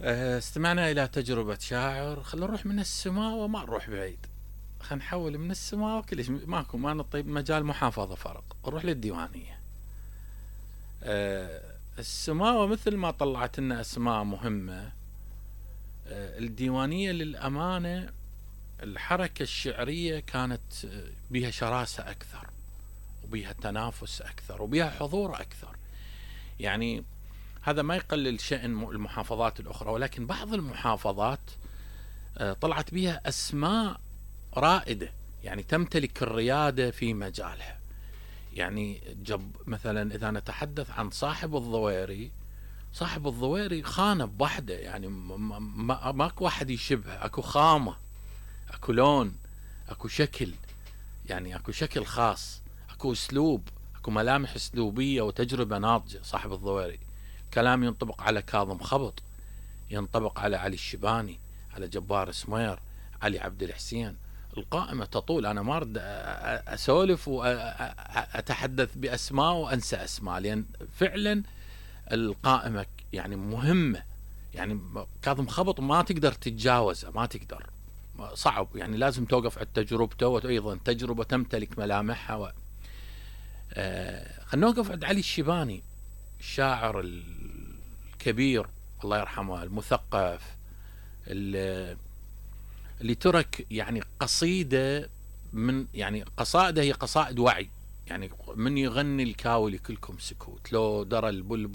استمعنا إلى تجربة شاعر. خلينا نروح من السماء وما نروح بعيد. خلينا نحول من السماء كلش ماكو، ما نطيب مجال محافظة فرق، نروح للديوانية. السماء ومثل ما طلعت لنا أسماء مهمة، الديوانية للأمانة الحركة الشعرية كانت بها شراسة أكثر، وبها تنافس أكثر، وبها حضور أكثر. يعني هذا ما يقلل شأن المحافظات الأخرى، ولكن بعض المحافظات طلعت بها أسماء رائدة، يعني تمتلك الريادة في مجالها. يعني مثلا إذا نتحدث عن صاحب الضويري، صاحب الضويري خانة بوحدة، يعني ماكو واحد يشبه، اكو خامة، اكو لون، اكو شكل، يعني اكو شكل خاص، اكو اسلوب، اكو ملامح اسلوبية وتجربة ناضجة. صاحب الضويري كلام ينطبق على كاظم خبط، ينطبق على علي الشباني، على جبار سمير، علي عبد الحسين. القائمة تطول، أنا ما أريد أسولف وأتحدث بأسماء وأنسى أسماء، لأن فعلا القائمة يعني مهمة. يعني كاظم خبط ما تقدر تتجاوزه، ما تقدر، صعب، يعني لازم توقف على تجربته، وأيضا تجربة تمتلك ملامحها. خلينا نوقف عند علي الشباني، الشاعر الكبير الله يرحمه، المثقف، اللي ترك يعني قصيدة من يعني قصائده هي قصائد وعي. يعني من يغني الكاولي كلكم سكوت، لو درى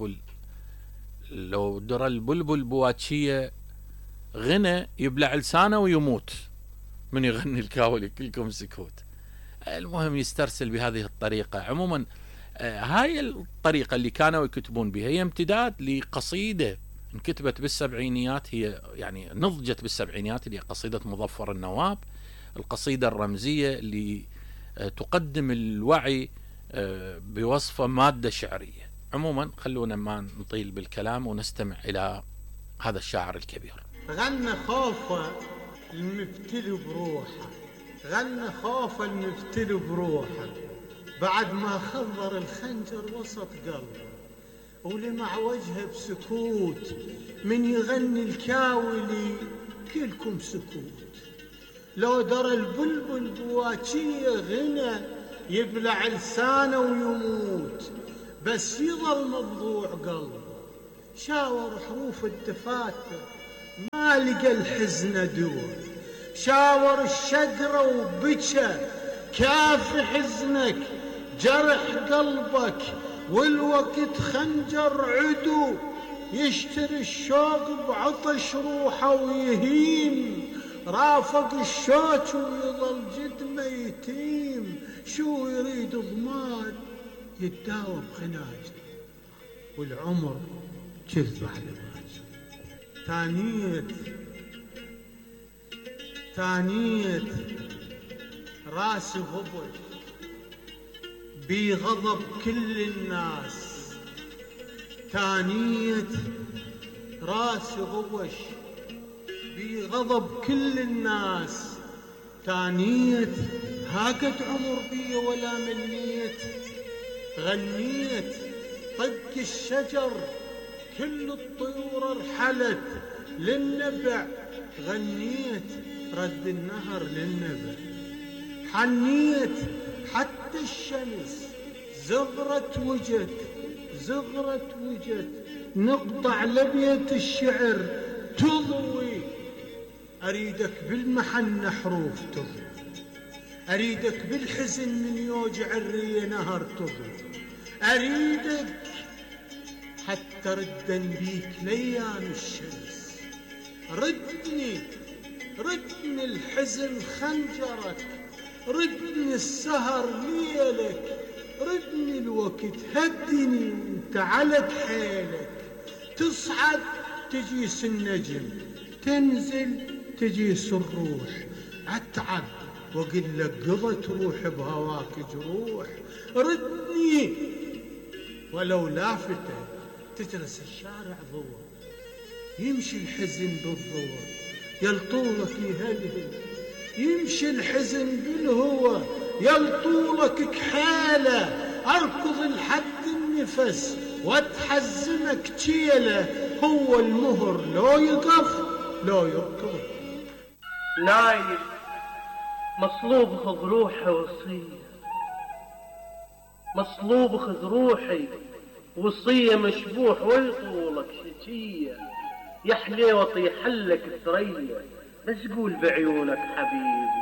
البلبل بواتشية غنى يبلع لسانه ويموت، من يغني الكاولي كلكم سكوت. المهم يسترسل بهذه الطريقة. عموما هاي الطريقة اللي كانوا يكتبون بها هي امتداد لقصيدة انكتبت بالسبعينيات، هي يعني نضجت بالسبعينيات، اللي هي قصيدة مظفر النواب، القصيدة الرمزية اللي تقدم الوعي بوصفة مادة شعرية. عموما خلونا ما نطيل بالكلام ونستمع إلى هذا الشاعر الكبير. غنى خوفه المبتلي بروحه، غنى خوفه المبتلي بروحه، بعد ما خضر الخنجر وسط قلبه، ولمع وجهه بسكوت، من يغني الكاولي كلكم سكوت. لو درى البلبل بواكية غنى يبلع لسانه ويموت، بس يظل مفضوع قلبه. شاور حروف الدفاتر ما لقى الحزن دوا، شاور الشقرة وبكى كافي حزنك جرح قلبك، والوقت خنجر عدو يشتري الشوق بعطش روحه ويهيم، رافق الشوك ويظل جد يتيم. شو يريد ضمان يتداوى بخناجر، والعمر كذب على باجر. تانيت راسي غبر بغضب كل الناس، تانيت راسي غبش بغضب كل الناس. تانيت هاكت عمر بي ولا مليت، غنيت طق الشجر كل الطيور ارحلت للنبع، غنيت رد النهر للنبع. حنيت حتى الشمس زغرت وجت نقطع لبيت الشعر تضوي. أريدك بالمحنة حروف تضوي، أريدك بالحزن من يوجع الرية نهر تضوي، أريدك حتى ردن بيك ليام الشمس. ردني الحزن خنجرك، ردني السهر ليلك، ردني الوقت هدني وانت على بحيلك. تصعد تجيس النجم، تنزل تجيس الروح، أتعب وأقول لك قضت روح بهواك جروح. ردني ولو لافتة تجلس الشارع ضوء، يمشي الحزن بالضوء يلطولك يهلهل، يمشي الحزن بالهوى يلطولك كحالة. أركض لحد النفس واتحزمك تيلة، هو المهر لا يقف لا يركض. نايل مصلوب خذ روحي وصية، مصلوب خذ روحي وصية مشبوح ويطولك شجية، يا حليوة طيحلك ثريا بس قول بعيونك حبيبي.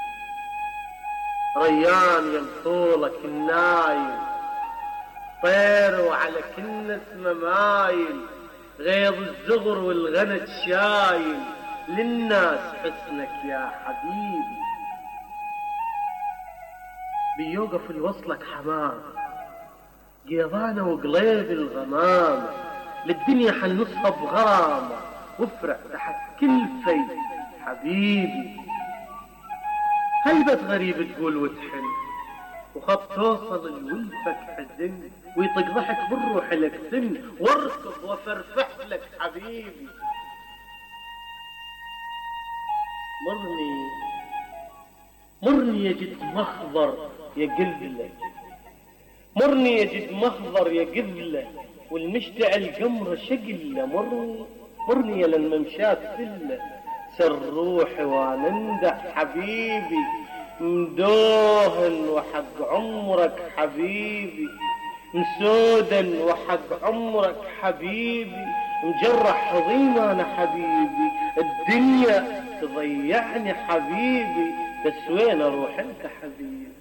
ريان يمطولك النايل طير وعلى كل اسمه مايل، غيظ الزغر والغنى شايل للناس حسنك يا حبيبي. بيوقف الوصلك حمام قيضانه وقليب الغمامة، للدنيا حنصها بغرامة وافرع تحت كل في حبيبي. هلبة غريب تقول وتحن وخط توصل الولفك حزن، ويطق ضحك بالروح لك سن واركض وفرفح لك حبيبي. مرني يا جد مخضر يا قذلة، مرني يا جد مخضر يا قذلة، والمشتعل قمر شقلة. مرني يا للممشات سلة، سر روحي وانندح حبيبي. مدوهن وحق عمرك حبيبي، مسودا وحق عمرك حبيبي. مجرح عظيم انا حبيبي، الدنيا تضيعني حبيبي، بس وين اروح انت حبيبي.